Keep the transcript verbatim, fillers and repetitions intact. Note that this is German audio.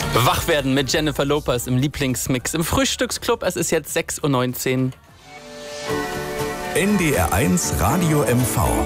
Wach werden mit Jennifer Lopez im Lieblingsmix im Frühstücksclub. Es ist jetzt sechs Uhr neunzehn. N D R eins Radio M V.